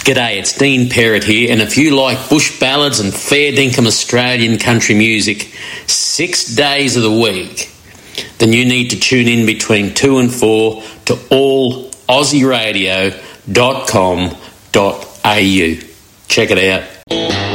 G'day, it's Dean Perrott here, and if you like bush ballads and fair dinkum Australian country music 6 days of the week, then you need to tune in between 2 and 4 to allaussieradio.com.au. Check it out.